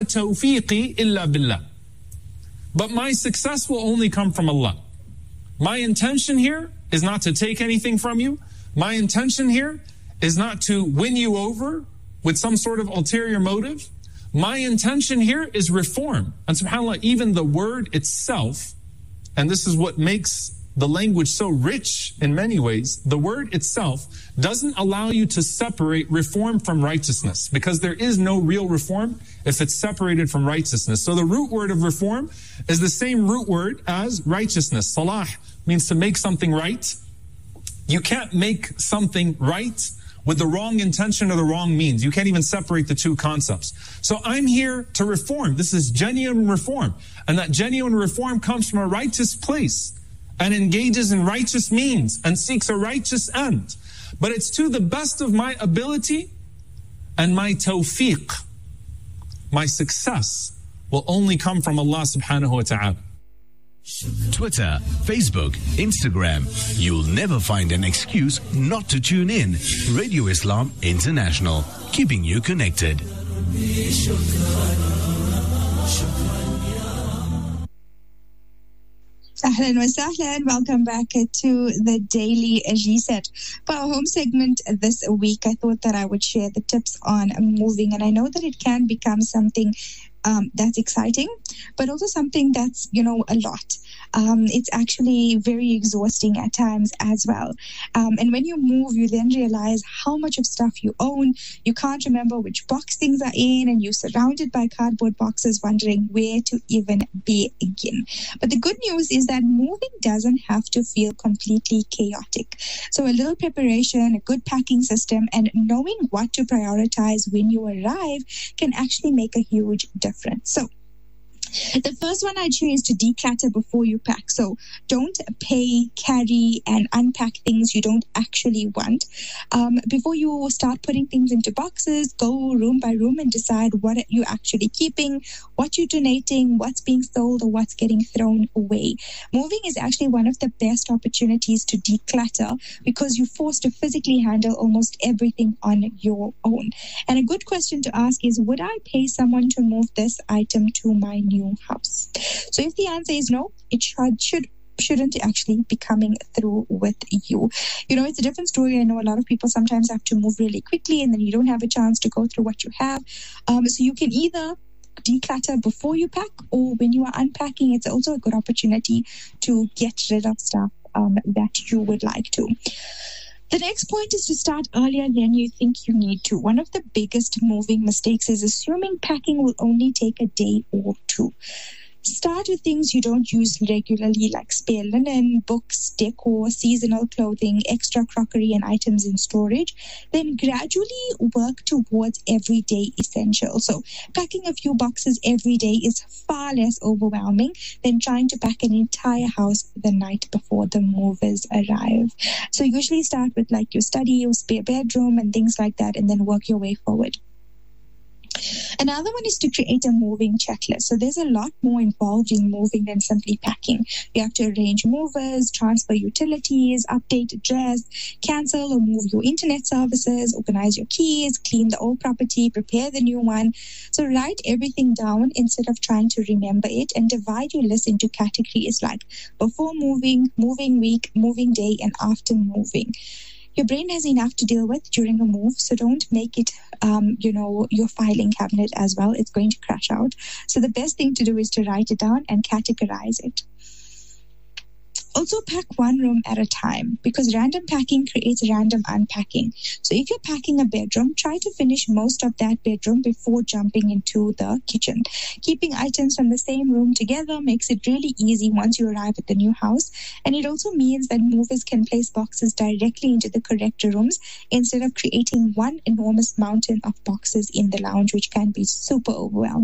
توفيقي إلا بالله. But my success will only come from Allah. My intention here is not to take anything from you. My intention here is not to win you over with some sort of ulterior motive. My intention here is reform. And subhanAllah, even the word itself, and this is what makes the language so rich in many ways, the word itself doesn't allow you to separate reform from righteousness, because there is no real reform if it's separated from righteousness. So the root word of reform is the same root word as righteousness. Salah means to make something right. You can't make something right with the wrong intention or the wrong means. You can't even separate the two concepts. So I'm here to reform. This is genuine reform. And that genuine reform comes from a righteous place and engages in righteous means and seeks a righteous end. But it's to the best of my ability, and my tawfiq, my success, will only come from Allah subhanahu wa ta'ala. Twitter, Facebook, Instagram. You'll never find an excuse not to tune in. Radio Islam International, keeping you connected. Ahlan wa sahlan. Welcome back to the Daily Reset. For our home segment this week, I thought that I would share the tips on moving. And I know that it can become something that's exciting, but also something that's, a lot. It's actually very exhausting at times as well. And when you move, you then realize how much of stuff you own. You can't remember which box things are in, and you're surrounded by cardboard boxes wondering where to even begin. But the good news is that moving doesn't have to feel completely chaotic. So a little preparation, a good packing system, and knowing what to prioritize when you arrive can actually make a huge difference. So the first one I'd share is to declutter before you pack. So don't pay, carry, and unpack things you don't actually want. Before you start putting things into boxes, go room by room and decide what you're actually keeping, what you're donating, what's being sold, or what's getting thrown away. Moving is actually one of the best opportunities to declutter, because you're forced to physically handle almost everything on your own. And a good question to ask is, would I pay someone to move this item to my new house? So if the answer is no, it shouldn't actually be coming through with you. It's a different story. I know a lot of people sometimes have to move really quickly, and then you don't have a chance to go through what you have. So you can either declutter before you pack, or when you are unpacking, it's also a good opportunity to get rid of stuff that you would like to. The next point is to start earlier than you think you need to. One of the biggest moving mistakes is assuming packing will only take a day or two. Start with things you don't use regularly, like spare linen, books, decor, seasonal clothing, extra crockery, and items in storage. Then gradually work towards everyday essentials. So packing a few boxes every day is far less overwhelming than trying to pack an entire house the night before the movers arrive. So usually start with like your study, your spare bedroom, and things like that, and then work your way forward. Another one is to create a moving checklist. So there's a lot more involved in moving than simply packing. You have to arrange movers, transfer utilities, update address, cancel or move your internet services, organize your keys, clean the old property, prepare the new one. So write everything down instead of trying to remember it, and divide your list into categories like before moving, moving week, moving day, and after moving. Your brain has enough to deal with during a move, so don't make it, your filing cabinet as well. It's going to crash out. So the best thing to do is to write it down and categorize it. Also, pack one room at a time, because random packing creates random unpacking. So if you're packing a bedroom, try to finish most of that bedroom before jumping into the kitchen. Keeping items from the same room together makes it really easy once you arrive at the new house. And it also means that movers can place boxes directly into the correct rooms instead of creating one enormous mountain of boxes in the lounge, which can be super overwhelming.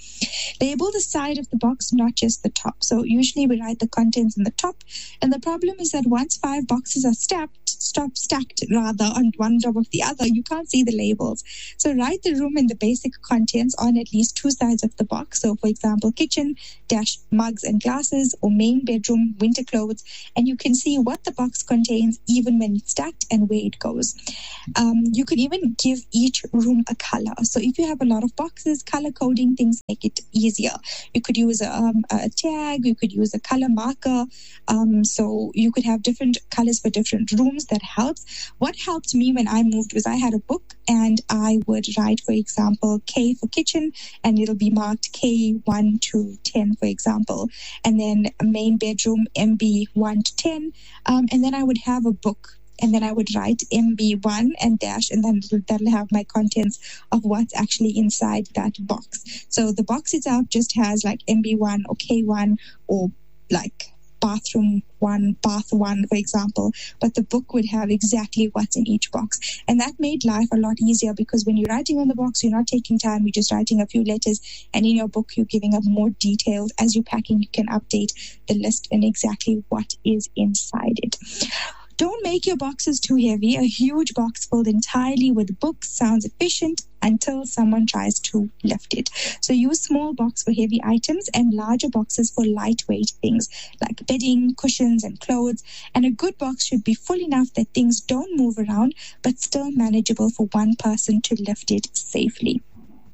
Label the side of the box, not just the top. So usually we write the contents on the top, and the problem is that once 5 boxes are stacked on one top of the other, you can't see the labels. So write the room and the basic contents on at least 2 sides of the box. So for example, kitchen - mugs and glasses, or main bedroom, winter clothes, and you can see what the box contains even when it's stacked and where it goes. You could even give each room a color. So if you have a lot of boxes, color coding things make it easier. You could use a tag, you could use a color marker. So you could have different colors for different rooms. That helps. What helped me when I moved was I had a book, and I would write, for example, K for kitchen, and it'll be marked K1 to 10, for example. And then main bedroom, MB 1 to 10. And then I would have a book, and then I would write MB1 and dash, and then that'll have my contents of what's actually inside that box. So the box itself just has like MB1 or K1 or like bathroom 1, bath 1, for example, but the book would have exactly what's in each box. And that made life a lot easier, because when you're writing on the box, you're not taking time, you're just writing a few letters, and in your book, you're giving up more details. As you're packing, you can update the list and exactly what is inside it. Don't make your boxes too heavy. A huge box filled entirely with books sounds efficient until someone tries to lift it. So use small box for heavy items and larger boxes for lightweight things like bedding, cushions, and clothes. And a good box should be full enough that things don't move around, but still manageable for one person to lift it safely.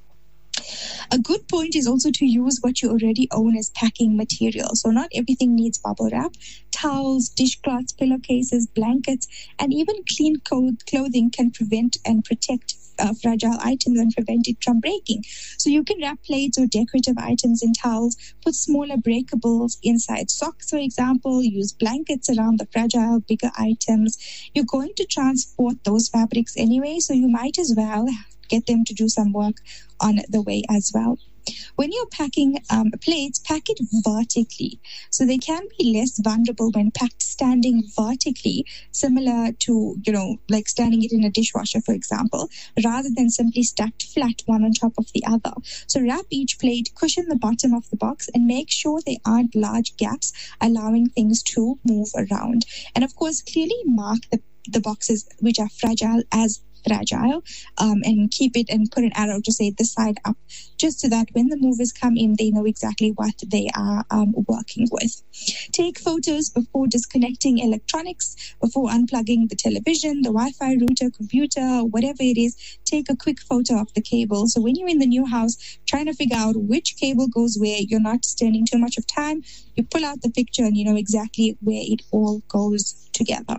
A good point is also to use what you already own as packing material. So not everything needs bubble wrap. Towels, dishcloths, pillowcases, blankets, and even clean clothing can prevent and protect fragile items and prevent it from breaking. So you can wrap plates or decorative items in towels, put smaller breakables inside socks, for example, use blankets around the fragile, bigger items. You're going to transport those fabrics anyway, so you might as well get them to do some work on the way as well. When you're packing plates, pack it vertically. So they can be less vulnerable when packed standing vertically, similar to, like standing it in a dishwasher, for example, rather than simply stacked flat one on top of the other. So wrap each plate, cushion the bottom of the box, and make sure there aren't large gaps, allowing things to move around. And of course, clearly mark the boxes which are fragile as fragile, and keep it and put an arrow to say this side up, just so that when the movers come in, they know exactly what they are working with. Take photos before disconnecting electronics, before unplugging the television, the Wi-Fi router, computer, whatever it is. Take a quick photo of the cable. So when you're in the new house, trying to figure out which cable goes where, you're not spending too much of time. You pull out the picture and you know exactly where it all goes together.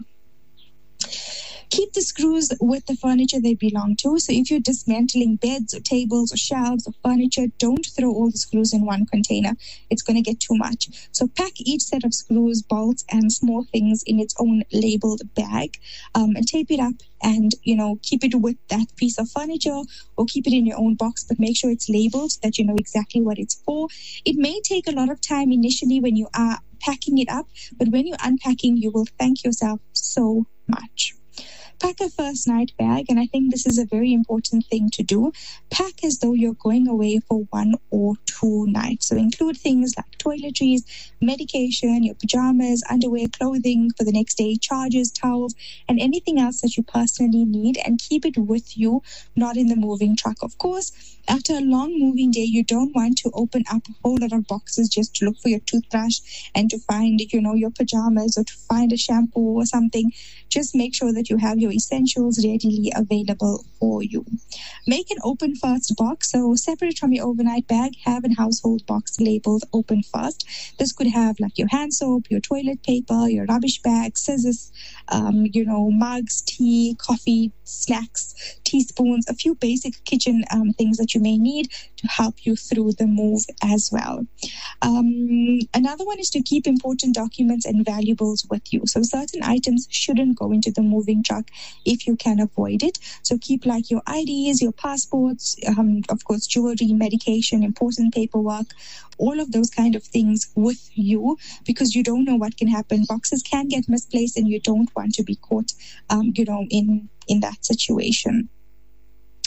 Keep the screws with the furniture they belong to. So if you're dismantling beds or tables or shelves or furniture, don't throw all the screws in one container. It's going to get too much. So pack each set of screws, bolts, and small things in its own labeled bag, and tape it up and, keep it with that piece of furniture, or keep it in your own box, but make sure it's labeled so that you know exactly what it's for. It may take a lot of time initially when you are packing it up, but when you're unpacking, you will thank yourself so much. Pack a first night bag, and I think this is a very important thing to do. Pack as though you're going away for 1 or 2 nights. So include things like toiletries, medication, your pajamas, underwear, clothing for the next day, chargers, towels, and anything else that you personally need, and keep it with you, not in the moving truck. Of course, after a long moving day, you don't want to open up a whole lot of boxes just to look for your toothbrush and to find, your pajamas, or to find a shampoo or something. Just make sure that you have your essentials readily available for you. Make an open first box. So separate from your overnight bag, have a household box labeled open first. This could have like your hand soap, your toilet paper, your rubbish bag, scissors, mugs, tea, coffee, snacks, teaspoons, a few basic kitchen things that you may need to help you through the move as well. Another one is to keep important documents and valuables with you. So certain items shouldn't go into the moving truck if you can avoid it. So keep like your IDs, your passports, of course, jewelry, medication, important paperwork, all of those kind of things with you, because you don't know what can happen. Boxes can get misplaced and you don't want to be caught, in that situation.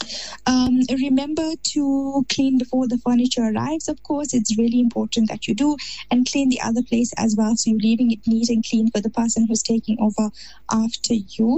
Remember to clean before the furniture arrives, of course. It's really important that you do, and clean the other place as well, so you're leaving it neat and clean for the person who's taking over after you.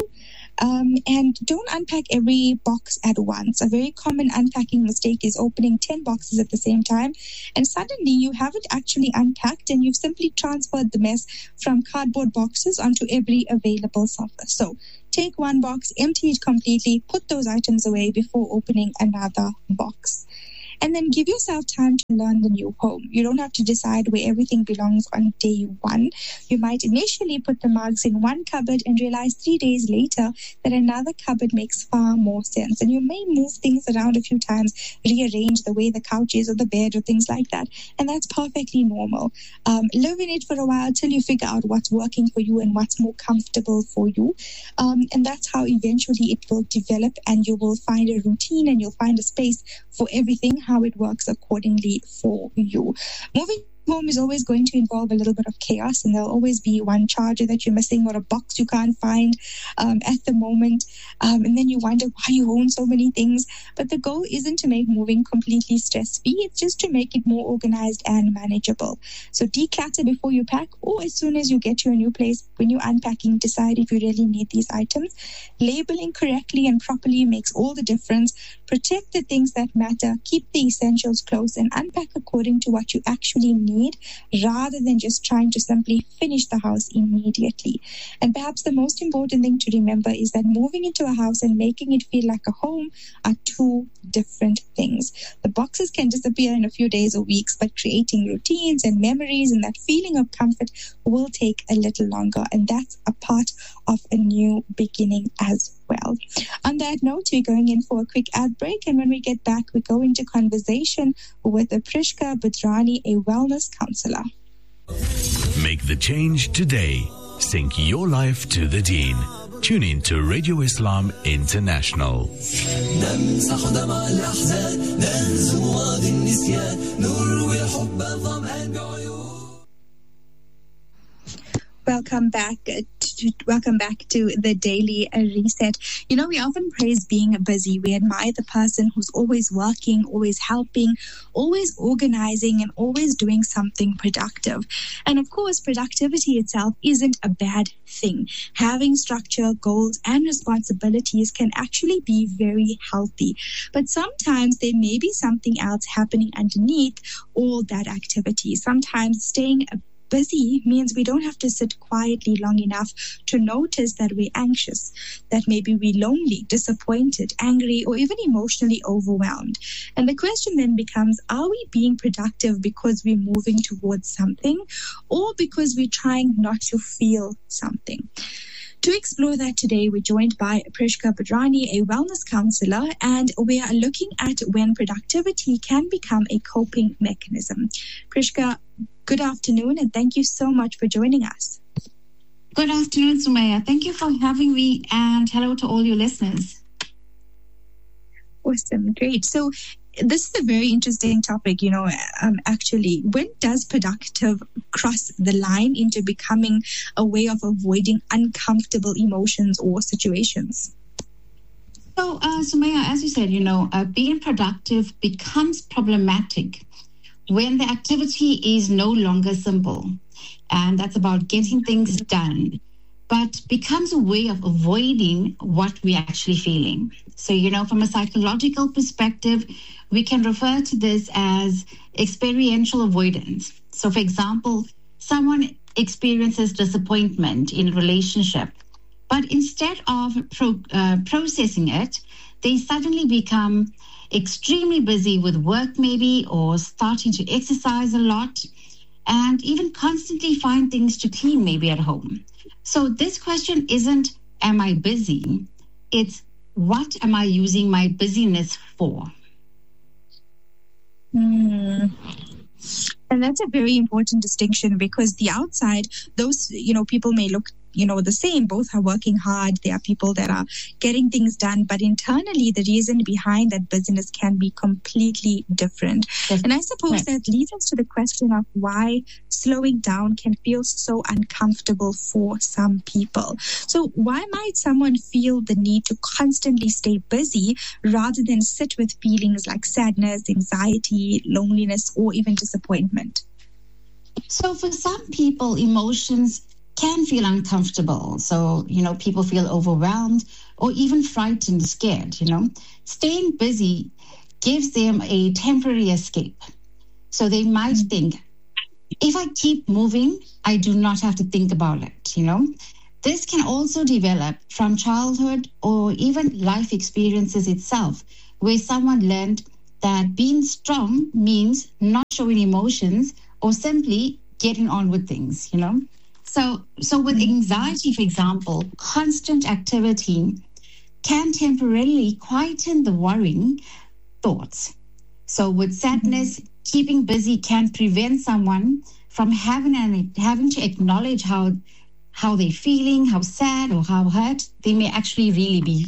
And don't unpack every box at once. A very common unpacking mistake is opening 10 boxes at the same time, and suddenly you haven't actually unpacked and you've simply transferred the mess from cardboard boxes onto every available surface. So take one box, empty it completely, put those items away before opening another box. And then give yourself time to learn the new home. You don't have to decide where everything belongs on day one. You might initially put the mugs in one cupboard and realize 3 days later that another cupboard makes far more sense. And you may move things around a few times, rearrange the way the couch is or the bed or things like that. And that's perfectly normal. Live in it for a while till you figure out what's working for you and what's more comfortable for you. And that's how eventually it will develop, and you will find a routine and you'll find a space for everything, how it works accordingly for you. Moving home is always going to involve a little bit of chaos, and there'll always be one charger that you're missing or a box you can't find at the moment, and then you wonder why you own so many things. But the goal isn't to make moving completely stress-free, it's just to make it more organized and manageable. So declutter before you pack, or as soon as you get to a new place, when you're unpacking, decide if you really need these items. Labeling correctly and properly makes all the difference. Protect the things that matter, keep the essentials close, and unpack according to what you actually need, rather than just trying to simply finish the house immediately. And perhaps the most important thing to remember is that moving into a house and making it feel like a home are two different things. The boxes can disappear in a few days or weeks, but creating routines and memories and that feeling of comfort will take a little longer, and that's a part of a new beginning as well. On that note, we're going in for a quick ad break, and when we get back, we go into conversation with Prishka Badrani, a wellness counselor. Make the change today. Sync your life to the deen. Tune in to Radio Islam International. Welcome back to the Daily Reset. You know, we often praise being busy. We admire the person who's always working, always helping, always organizing, and always doing something productive. And of course, productivity itself isn't a bad thing. Having structure, goals, and responsibilities can actually be very healthy. But sometimes there may be something else happening underneath all that activity. Sometimes staying busy means we don't have to sit quietly long enough to notice that we're anxious, that maybe we're lonely, disappointed, angry, or even emotionally overwhelmed. And the question then becomes, are we being productive because we're moving towards something, or because we're trying not to feel something? To explore that today, we're joined by Prishka Badrani, a wellness counselor, and we are looking at when productivity can become a coping mechanism. Prishka, good afternoon, and thank you so much for joining us. Good afternoon, Sumaya. Thank you for having me, and hello to all your listeners. Awesome, great. So this is a very interesting topic, actually. When does productive cross the line into becoming a way of avoiding uncomfortable emotions or situations? So, Sumaya, as you said, being productive becomes problematic when the activity is no longer simple, and that's about getting things done, but becomes a way of avoiding what we're actually feeling. So, from a psychological perspective, we can refer to this as experiential avoidance. So, for example, someone experiences disappointment in a relationship, but instead of processing it, they suddenly become extremely busy with work maybe, or starting to exercise a lot, and even constantly find things to clean maybe at home. So this question isn't, am I busy? It's, what am I using my busyness for? And that's a very important distinction, because the outside, those, people may look the same. Both are working hard. There are people that are getting things done, but internally, the reason behind that business can be completely different. Yes. And I suppose that leads us to the question of why slowing down can feel so uncomfortable for some people. So why might someone feel the need to constantly stay busy rather than sit with feelings like sadness, anxiety, loneliness, or even disappointment? So for some people, emotions can feel uncomfortable. So, people feel overwhelmed or even frightened, scared, Staying busy gives them a temporary escape. So they might think, if I keep moving, I do not have to think about it, This can also develop from childhood or even life experiences itself, where someone learned that being strong means not showing emotions or simply getting on with things, So with anxiety, for example, constant activity can temporarily quieten the worrying thoughts. So with sadness, keeping busy can prevent someone from having to acknowledge how they're feeling, how sad or how hurt they may actually really be.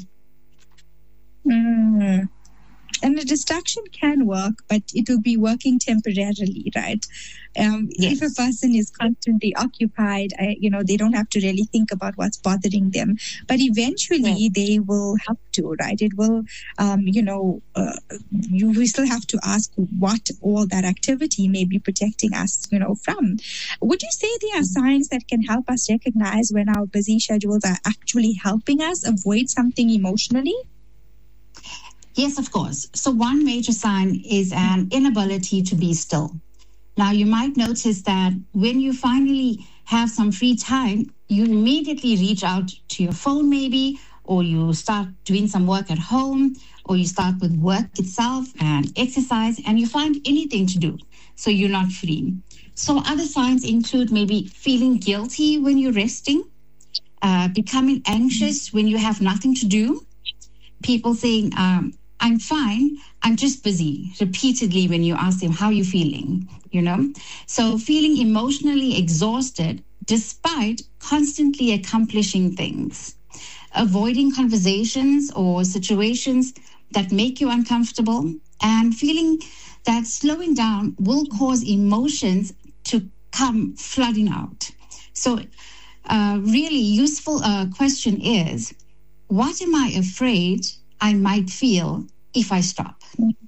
And the distraction can work, but it will be working temporarily, right? If a person is constantly occupied, they don't have to really think about what's bothering them. But eventually, they will have to, right? It will, we still have to ask what all that activity may be protecting us, from. Would you say there are signs that can help us recognize when our busy schedules are actually helping us avoid something emotionally? Yes, of course. So one major sign is an inability to be still. Now, you might notice that when you finally have some free time, you immediately reach out to your phone maybe, or you start doing some work at home, or you start with work itself and exercise, and you find anything to do. So you're not free. So other signs include maybe feeling guilty when you're resting, becoming anxious when you have nothing to do, people saying, I'm fine, I'm just busy, repeatedly when you ask them, how are you feeling, So feeling emotionally exhausted despite constantly accomplishing things, avoiding conversations or situations that make you uncomfortable, and feeling that slowing down will cause emotions to come flooding out. So really useful question is, what am I afraid I might feel if I stop?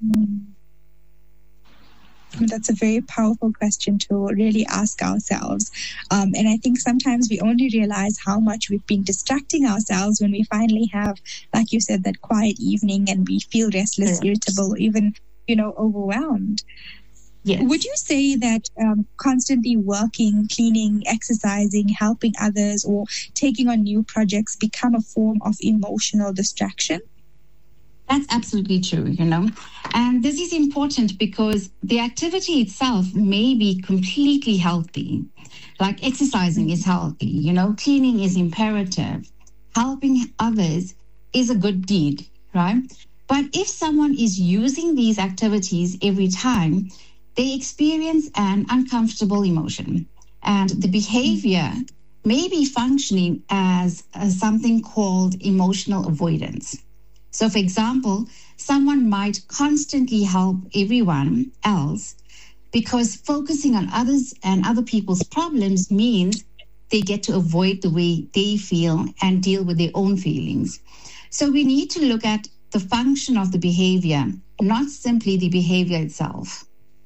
That's a very powerful question to really ask ourselves. And I think sometimes we only realize how much we've been distracting ourselves when we finally have, like you said, that quiet evening and we feel restless, irritable, even, overwhelmed. Yes. Would you say that constantly working, cleaning, exercising, helping others, or taking on new projects become a form of emotional distraction? That's absolutely true, And this is important because the activity itself may be completely healthy. Like exercising is healthy, cleaning is imperative. Helping others is a good deed, right? But if someone is using these activities every time, they experience an uncomfortable emotion. And the behavior may be functioning as something called emotional avoidance. So, for example, someone might constantly help everyone else because focusing on others and other people's problems means they get to avoid the way they feel and deal with their own feelings. So we need to look at the function of the behavior, not simply the behavior itself.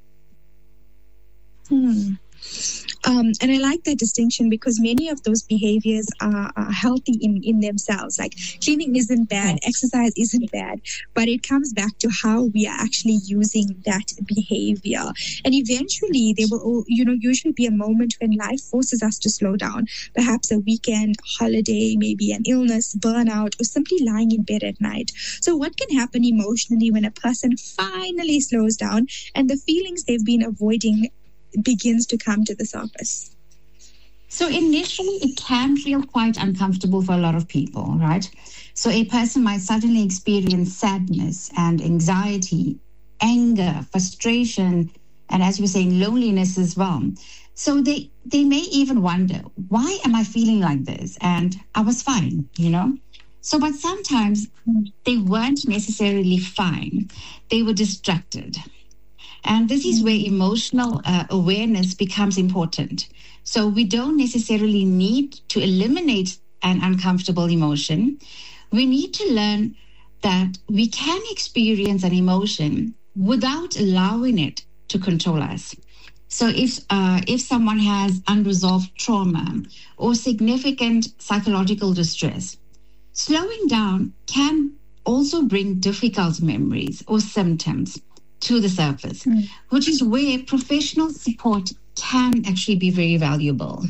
And I like that distinction because many of those behaviors are healthy in themselves. Like cleaning isn't bad, exercise isn't bad, but it comes back to how we are actually using that behavior. And eventually there will, usually be a moment when life forces us to slow down. Perhaps a weekend, holiday, maybe an illness, burnout, or simply lying in bed at night. So what can happen emotionally when a person finally slows down and the feelings they've been avoiding begins to come to the surface? So initially, it can feel quite uncomfortable for a lot of people, right? So a person might suddenly experience sadness and anxiety, anger, frustration, And as you were saying, loneliness as well. So they may even wonder, why am I feeling like this? And I was fine, So, but sometimes they weren't necessarily fine. They were distracted. And this is where emotional awareness becomes important. So we don't necessarily need to eliminate an uncomfortable emotion. We need to learn that we can experience an emotion without allowing it to control us. So if someone has unresolved trauma or significant psychological distress, slowing down can also bring difficult memories or symptoms to the surface, which is where professional support can actually be very valuable.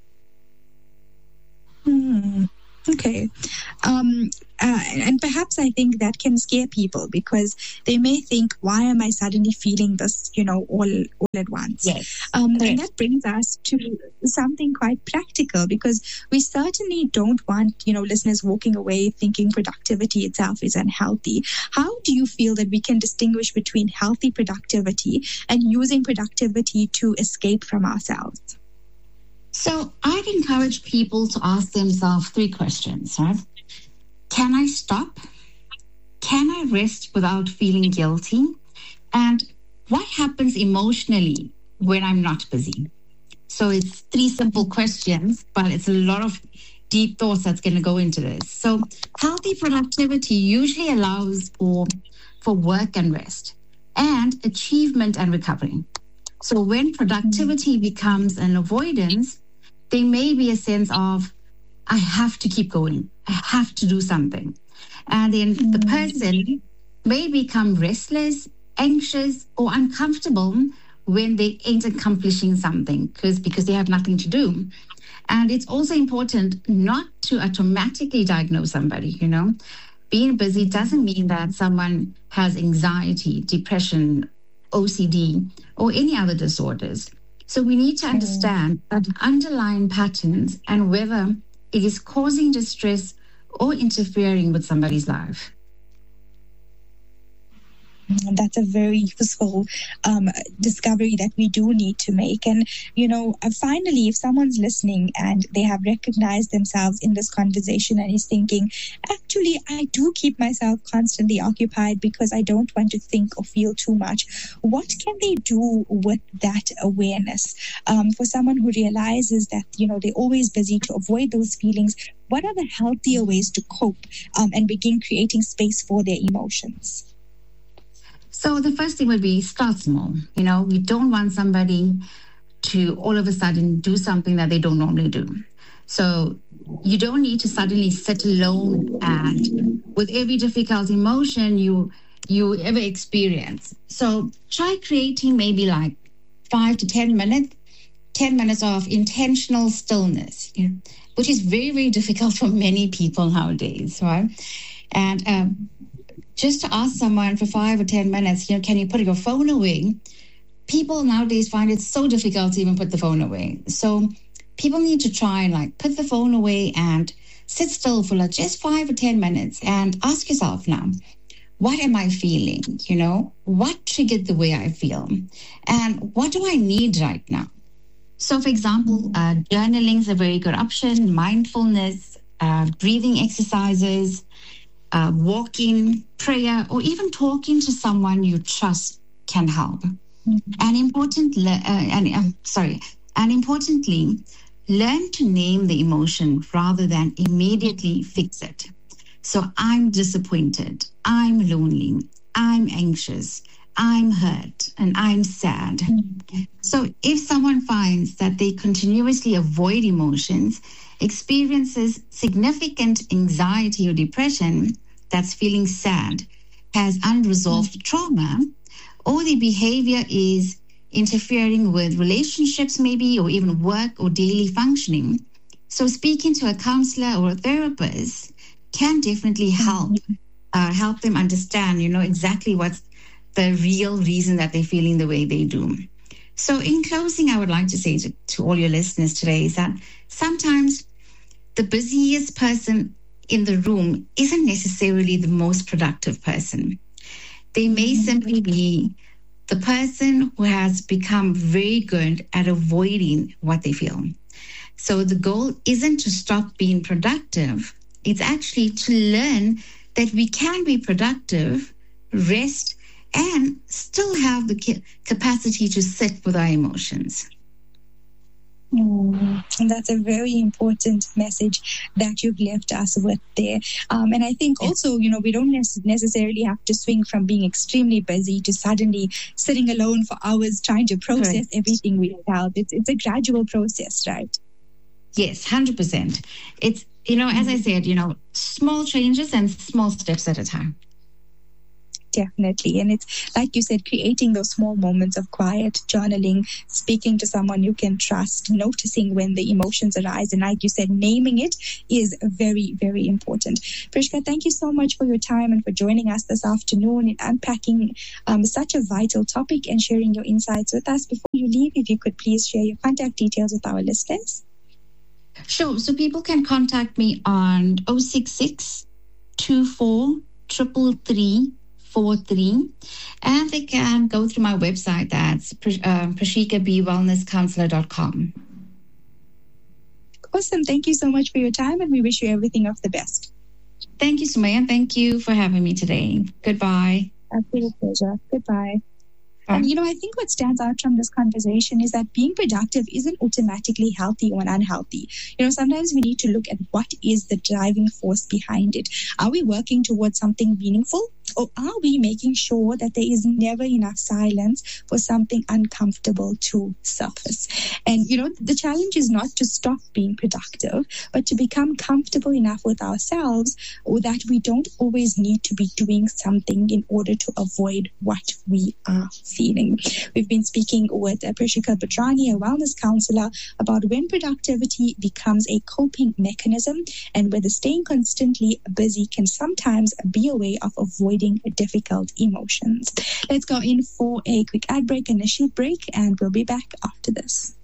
Okay. And perhaps I think that can scare people because they may think, why am I suddenly feeling this, all at once? Yes. And that brings us to something quite practical because we certainly don't want, listeners walking away thinking productivity itself is unhealthy. How do you feel that we can distinguish between healthy productivity and using productivity to escape from ourselves? So I'd encourage people to ask themselves 3 questions, right? Can I stop? Can I rest without feeling guilty? And what happens emotionally when I'm not busy? So it's 3 simple questions, but it's a lot of deep thoughts that's going to go into this. So healthy productivity usually allows for work and rest and achievement and recovery. So when productivity becomes an avoidance, there may be a sense of, I have to keep going. I have to do something. And then the person may become restless, anxious, or uncomfortable when they ain't accomplishing something because they have nothing to do. And it's also important not to automatically diagnose somebody, Being busy doesn't mean that someone has anxiety, depression, OCD, or any other disorders. So we need to understand that underlying patterns and whether it is causing distress or interfering with somebody's life. That's a very useful discovery that we do need to make. And, finally, if someone's listening and they have recognized themselves in this conversation and is thinking, actually, I do keep myself constantly occupied because I don't want to think or feel too much. What can they do with that awareness? For someone who realizes that, they're always busy to avoid those feelings, what are the healthier ways to cope and begin creating space for their emotions? So the first thing would be start small. We don't want somebody to all of a sudden do something that they don't normally do. So you don't need to suddenly sit alone and with every difficult emotion you ever experience. So try creating maybe like 5 to 10 minutes, 10 minutes of intentional stillness, which is very, very difficult for many people nowadays, right? And just to ask someone for 5 or 10 minutes, can you put your phone away? People nowadays find it so difficult to even put the phone away. So people need to try and put the phone away and sit still for just 5 or 10 minutes and ask yourself now, what am I feeling? What triggered the way I feel? And what do I need right now? So for example, journaling is a very good option, mindfulness, breathing exercises, walking, prayer, or even talking to someone you trust can help. And importantly, learn to name the emotion rather than immediately fix it. So I'm disappointed, I'm lonely, I'm anxious, I'm hurt, and I'm sad. So if someone finds that they continuously avoid emotions, experiences significant anxiety or depression, that's feeling sad, has unresolved trauma, or the behavior is interfering with relationships maybe, or even work or daily functioning. So speaking to a counselor or a therapist can definitely help them understand, exactly what's the real reason that they're feeling the way they do. So in closing, I would like to say to all your listeners today is that sometimes the busiest person in the room isn't necessarily the most productive person. They may simply be the person who has become very good at avoiding what they feel. So the goal isn't to stop being productive. It's actually to learn that we can be productive, rest, and still have the capacity to sit with our emotions. And that's a very important message that you've left us with there. And I think also, we don't necessarily have to swing from being extremely busy to suddenly sitting alone for hours trying to process everything we felt. It's a gradual process, right? Yes, 100%. It's, as I said, small changes and small steps at a time. Definitely. And it's like you said, creating those small moments of quiet, journaling, speaking to someone you can trust, noticing when the emotions arise. And like you said, naming it is very, very important. Prishka, thank you so much for your time and for joining us this afternoon in unpacking such a vital topic and sharing your insights with us. Before you leave, if you could please share your contact details with our listeners. Sure. So people can contact me on 066 24 333 43, and they can go through my website. That's prashikabwellnesscounselor.com. Awesome. Thank you so much for your time, and we wish you everything of the best. Thank you, Sumaya. Thank you for having me today. Goodbye. Absolute pleasure. Goodbye. And, I think what stands out from this conversation is that being productive isn't automatically healthy or unhealthy. Sometimes we need to look at what is the driving force behind it. Are we working towards something meaningful? Or are we making sure that there is never enough silence for something uncomfortable to surface? And, the challenge is not to stop being productive, but to become comfortable enough with ourselves or that we don't always need to be doing something in order to avoid what we are feeling. We've been speaking with Prishika Badrani, a wellness counselor, about when productivity becomes a coping mechanism and whether staying constantly busy can sometimes be a way of avoiding difficult emotions. Let's go in for a quick ad break and a sheet break, and we'll be back after this.